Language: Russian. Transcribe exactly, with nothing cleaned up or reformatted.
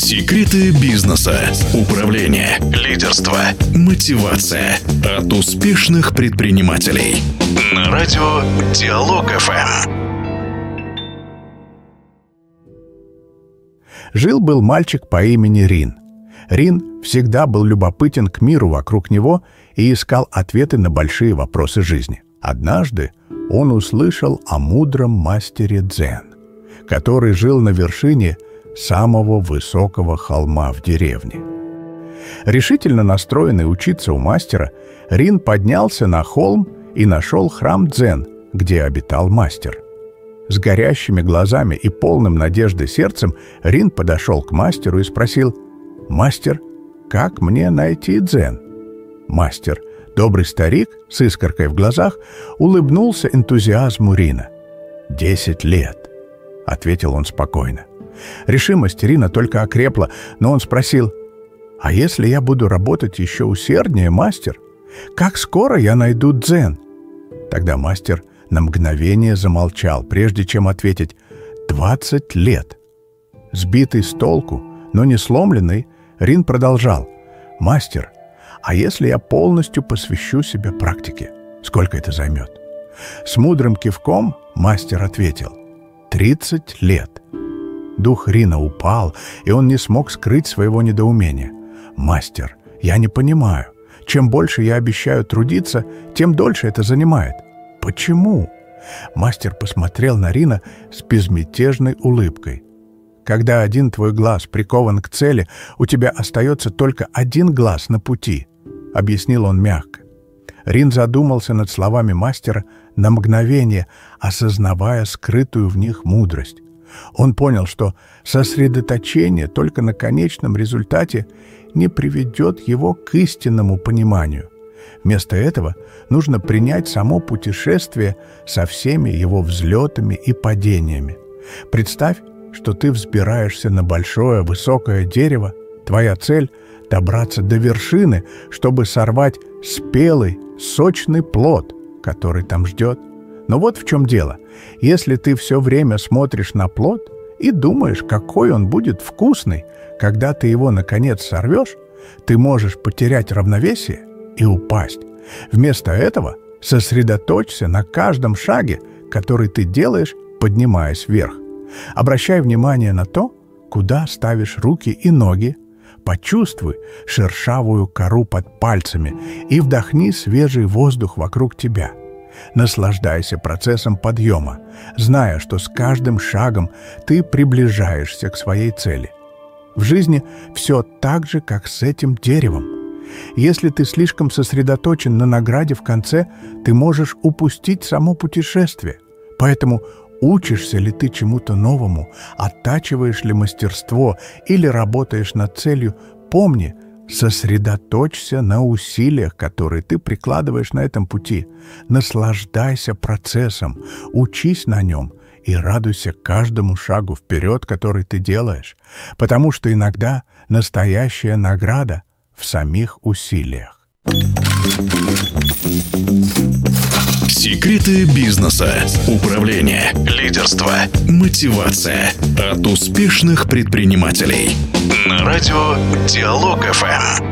Секреты бизнеса, управления, лидерства, мотивация от успешных предпринимателей. На радио Диалог эф эм. Жил-был мальчик по имени Рин. Рин всегда был любопытен к миру вокруг него и искал ответы на большие вопросы жизни. Однажды он услышал о мудром мастере Дзен, который жил на вершине самого высокого холма в деревне. Решительно настроенный учиться у мастера, Рин поднялся на холм и нашел храм Дзен, где обитал мастер. С горящими глазами и полным надежды сердцем Рин подошел к мастеру и спросил: «Мастер, как мне найти Дзен?» Мастер, добрый старик с искоркой в глазах, улыбнулся энтузиазму Рина. «Десять лет», — ответил он спокойно. Решимость Рина только окрепла, но он спросил: «А если я буду работать еще усерднее, мастер? Как скоро я найду Дзен?» Тогда мастер на мгновение замолчал, прежде чем ответить: «Двадцать лет». Сбитый с толку, но не сломленный, Рин продолжал: «Мастер, а если я полностью посвящу себя практике? Сколько это займет?» С мудрым кивком мастер ответил: «Тридцать лет». Дух Рина упал, и он не смог скрыть своего недоумения. «Мастер, я не понимаю. Чем больше я обещаю трудиться, тем дольше это занимает. Почему?» Мастер посмотрел на Рина с безмятежной улыбкой. «Когда один твой глаз прикован к цели, у тебя остается только один глаз на пути», — объяснил он мягко. Рин задумался над словами мастера на мгновение, осознавая скрытую в них мудрость. Он понял, что сосредоточение только на конечном результате не приведет его к истинному пониманию. Вместо этого нужно принять само путешествие со всеми его взлетами и падениями. Представь, что ты взбираешься на большое высокое дерево. Твоя цель — добраться до вершины, чтобы сорвать спелый, сочный плод, который там ждет. Но вот в чем дело. Если ты все время смотришь на плод и думаешь, какой он будет вкусный, когда ты его, наконец, сорвешь, ты можешь потерять равновесие и упасть. Вместо этого сосредоточься на каждом шаге, который ты делаешь, поднимаясь вверх. Обращай внимание на то, куда ставишь руки и ноги. Почувствуй шершавую кору под пальцами и вдохни свежий воздух вокруг тебя. Наслаждайся процессом подъема, зная, что с каждым шагом ты приближаешься к своей цели. В жизни все так же, как с этим деревом. Если ты слишком сосредоточен на награде в конце, ты можешь упустить само путешествие. Поэтому учишься ли ты чему-то новому, оттачиваешь ли мастерство или работаешь над целью, помни, сосредоточься на усилиях, которые ты прикладываешь на этом пути. Наслаждайся процессом, учись на нем и радуйся каждому шагу вперед, который ты делаешь, потому что иногда настоящая награда в самих усилиях. Секреты бизнеса, управления, лидерства, мотивация от успешных предпринимателей. На радио Диалог эф эм.